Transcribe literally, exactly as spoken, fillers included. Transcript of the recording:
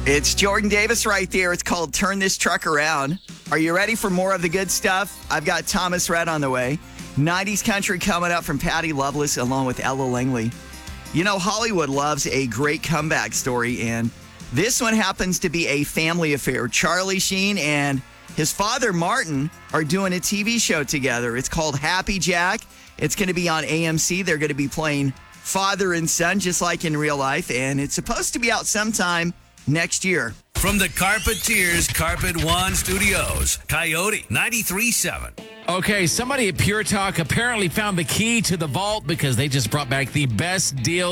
It's Jordan Davis right there. It's called Turn This Truck Around. Are you ready for more of the good stuff? I've got Thomas Rhett on the way. nineties country coming up from Patty Loveless along with Ella Langley. You know, Hollywood loves a great comeback story, and this one happens to be a family affair. Charlie Sheen and his father, Martin, are doing a T V show together. It's called Happy Jack. It's going to be on A M C. They're going to be playing father and son, just like in real life, and it's supposed to be out sometime next year. From the Carpeteers Carpet One Studios, Coyote ninety-three point seven. Okay, somebody at Pure Talk apparently found the key to the vault because they just brought back the best deal